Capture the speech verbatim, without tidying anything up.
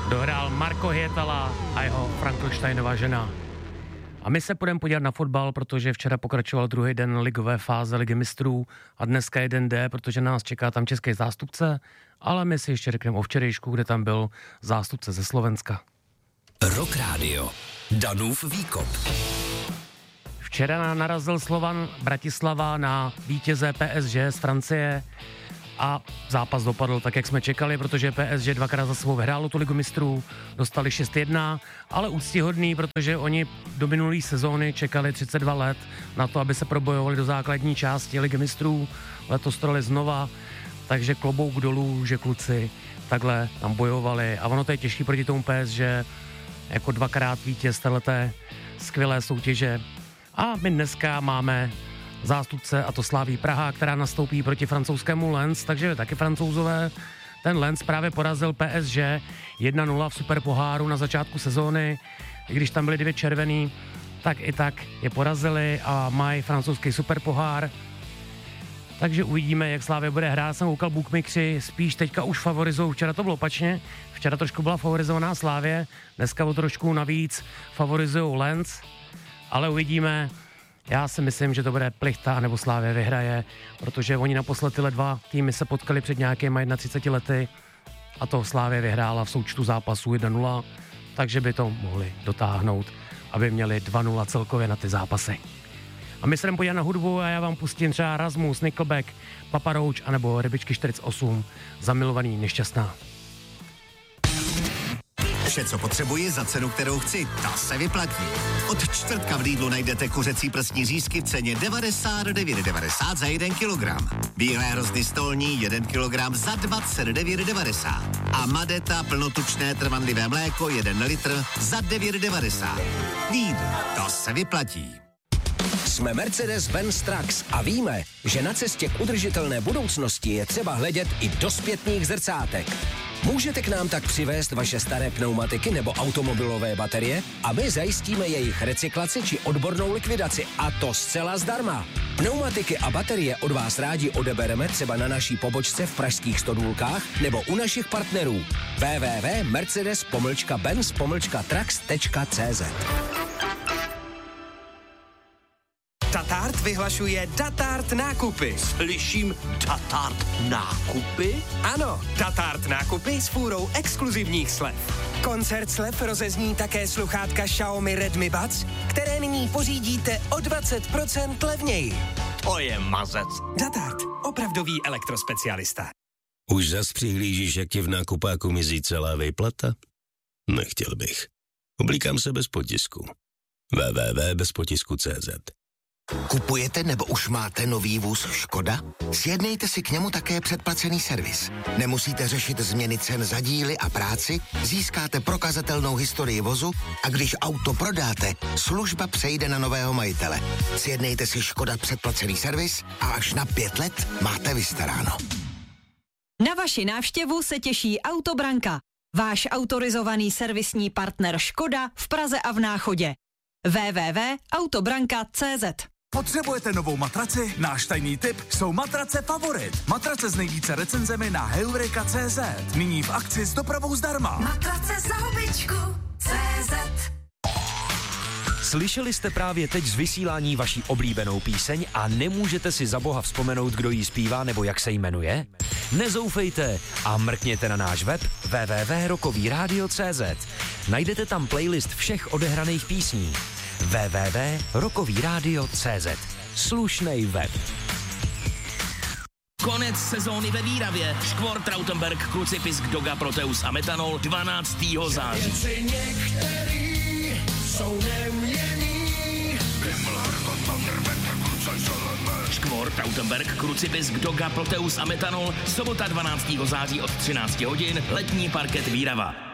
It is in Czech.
dohrál Marko Hietala a jeho Frankensteinova žena. A my se půjdeme podívat na fotbal, protože včera pokračoval druhý den ligové fáze Ligy mistrů a dneska jeden D, protože nás čeká tam český zástupce, ale my si ještě řekneme o včerejšku, kde tam byl zástupce ze Slovenska. Rock Radio. Danův výkop. Včera narazil Slovan Bratislava na vítěze P S G z Francie a zápas dopadl tak, jak jsme čekali, protože P S G dvakrát za sebou vyhrálo tu Ligu mistrů, dostali šest jedna, ale úctyhodný, protože oni do minulé sezóny čekali třicet dva let na to, aby se probojovali do základní části Ligy mistrů, letos to dali znova, takže klobouk dolů, že kluci takhle tam bojovali a ono to je těžký proti tomu P S G, jako dvakrát vítěz téhleté skvělé soutěže. A my dneska máme zástupce, a to Slaví Praha, která nastoupí proti francouzskému Lens, takže taky Francouzové. Ten Lens právě porazil P S G jedna nula v superpoháru na začátku sezóny. I když tam byly dvě červený, tak i tak je porazili a mají francouzský superpohár. Takže uvidíme, jak Slávě bude hrát. Jsem koukal, bookmakeri spíš teďka už favorizují. Včera to bylo opačně. Včera trošku byla favorizovaná Slávě, dneska o trošku navíc favorizují Lens. Ale uvidíme. Já si myslím, že to bude Plichta nebo Slávě vyhraje, protože oni naposled tyhle dva týmy se potkali před nějakýma třiceti jedna lety a to Slávě vyhrála v součtu zápasů jedna nula, takže by to mohli dotáhnout, aby měli dva nula celkově na ty zápasy. A my se jdeme podívat na hudbu a já vám pustím třeba Rasmus, Nickelback, Papa Roach anebo Rybičky čtyřicet osm, Zamilovaný nešťastná. Vše, co potřebuji za cenu, kterou chci, ta se vyplatí. Od čtvrtka v Lidlu najdete kuřecí prsní řízky v ceně devadesát devět devadesát za jeden kilogram. Bílé hrozny stolní jeden kilogram za dvacet devět devadesát. A Madeta plnotučné trvanlivé mléko jeden litr za devět devadesát. Lidl, to se vyplatí. Jsme Mercedes-Benz Trucks a víme, že na cestě k udržitelné budoucnosti je třeba hledět i do zpětných zrcátek. Můžete k nám tak přivést vaše staré pneumatiky nebo automobilové baterie a my zajistíme jejich recyklaci či odbornou likvidaci, a to zcela zdarma. Pneumatiky a baterie od vás rádi odebereme třeba na naší pobočce v pražských Stodůlkách nebo u našich partnerů w w w tečka mercedes benz trucks tečka c z. Datart vyhlašuje Datart nákupy. Slyším Datart nákupy? Ano, Datart nákupy s fůrou exkluzivních slev. Koncert slev rozezní také sluchátka Xiaomi Redmi Buds, které nyní pořídíte o dvacet procent levněji. To je mazec. Datart, opravdový elektrospecialista. Už zas přihlížíš, jak ti v nákupáku mizí celá výplata? Nechtěl bych. Oblíkám se bez potisku. w w w tečka bez potisku tečka c z. Kupujete nebo už máte nový vůz Škoda? Sjednejte si k němu také předplacený servis. Nemusíte řešit změny cen za díly a práci, získáte prokazatelnou historii vozu a když auto prodáte, služba přejde na nového majitele. Sjednejte si Škoda předplacený servis a až na pět let máte vystaráno. Na vaši návštěvu se těší Autobranka, váš autorizovaný servisní partner Škoda v Praze a v Náchodě. w w w tečka autobranka tečka c z. Potřebujete novou matraci? Náš tajný tip jsou matrace Favorit. Matrace s nejvíce recenzemi na heureka tečka c z. Nyní v akci s dopravou zdarma. Matrace za hubičku tečka c z. Slyšeli jste právě teď z vysílání vaší oblíbenou píseň a nemůžete si za boha vzpomenout, kdo ji zpívá nebo jak se jmenuje? Nezoufejte a mrkněte na náš web w w w tečka rokový rádio tečka c z. Najdete tam playlist všech odehraných písní. w w w tečka rokový rádio tečka c z. Slušnej web. Konec sezóny ve Výravě. Škvor, Trautenberg, Krucipisk, Doga, Proteus a Metanol dvanáctého září. Věci některý jsou neměnný. Škvor, Trautenberg, Krucipisk, Doga, Proteus a Metanol. Sobota dvanáctého září od třinácti hodin. Letní parket Výrava.